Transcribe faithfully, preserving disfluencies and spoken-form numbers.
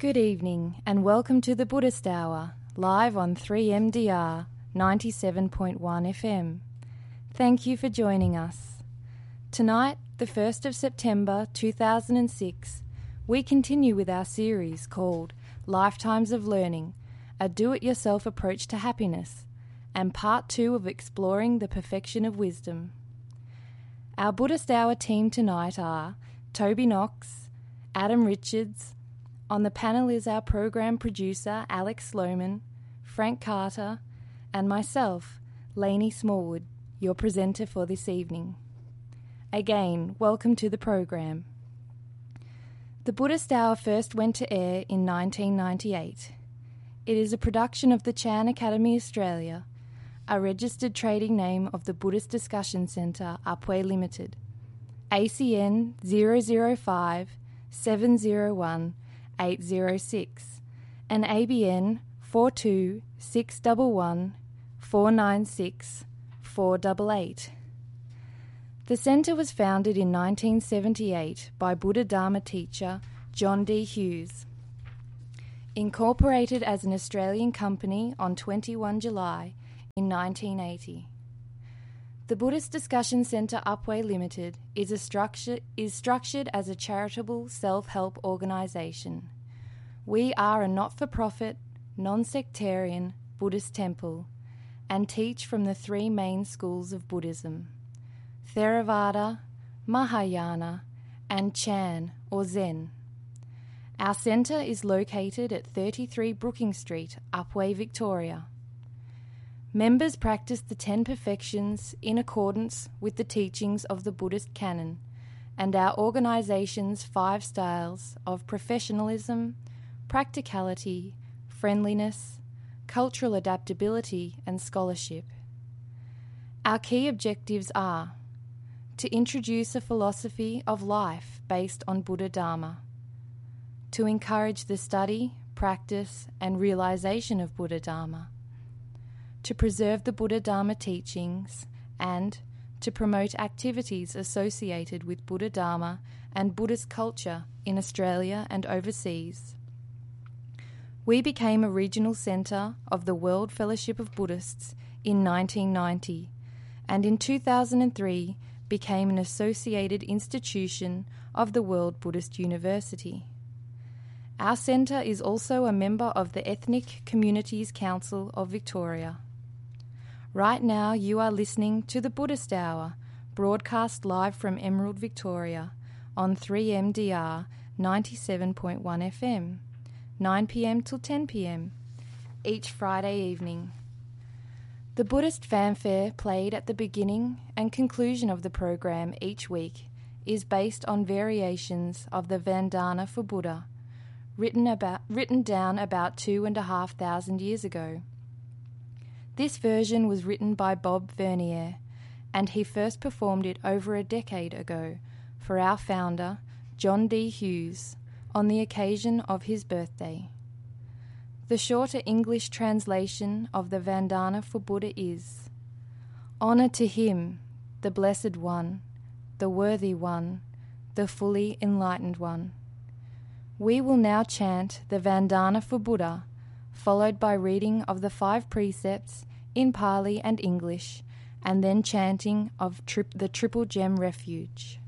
Good evening and welcome to the Buddhist Hour, live on three M D R ninety-seven point one F M. Thank you for joining us. Tonight, the first of September two thousand six, we continue with our series called Lifetimes of Learning, a do-it-yourself approach to happiness, and part two of exploring the perfection of wisdom. Our Buddhist Hour team tonight are Toby Knox, Adam Richards. On the panel is our program producer, Alex Sloman, Frank Carter, and myself, Lainey Smallwood, your presenter for this evening. Again, welcome to the program. The Buddhist Hour first went to air in nineteen ninety-eight. It is a production of the Chan Academy Australia, a registered trading name of the Buddhist Discussion Centre, Upwey Limited, A C N zero zero five seven zero one eight zero six and A B N four two six one one four nine six four eight eight. The centre was founded in nineteen seventy-eight by Buddha Dharma teacher John D. Hughes. Incorporated as an Australian company on the twenty-first of July in nineteen eighty. The Buddhist Discussion Centre Upwey Limited is, a structure, is structured as a charitable self-help organisation. We are a not-for-profit, non-sectarian Buddhist temple and teach from the three main schools of Buddhism, Theravada, Mahayana and Chan or Zen. Our centre is located at thirty-three Brooking Street, Upwey, Victoria. Members practice the ten perfections in accordance with the teachings of the Buddhist canon and our organisation's five styles of professionalism, practicality, friendliness, cultural adaptability and scholarship. Our key objectives are to introduce a philosophy of life based on Buddha Dharma, to encourage the study, practice and realisation of Buddha Dharma, to preserve the Buddha Dharma teachings, and to promote activities associated with Buddha Dharma and Buddhist culture in Australia and overseas. We became a regional centre of the World Fellowship of Buddhists in nineteen ninety, and in two thousand three became an associated institution of the World Buddhist University. Our centre is also a member of the Ethnic Communities Council of Victoria. Right now you are listening to the Buddhist Hour, broadcast live from Emerald, Victoria, on three M D R ninety-seven point one F M, nine p m till ten p m, each Friday evening. The Buddhist fanfare played at the beginning and conclusion of the program each week is based on variations of the Vandana for Buddha, written, about, written down about two and a half thousand years ago. This version was written by Bob Vernier, and he first performed it over a decade ago for our founder, John D. Hughes, on the occasion of his birthday. The shorter English translation of the Vandana for Buddha is: Honour to him, the Blessed One, the Worthy One, the Fully Enlightened One. We will now chant the Vandana for Buddha, followed by reading of the five precepts in Pali and English, and then chanting of tri- the Triple Gem Refuge.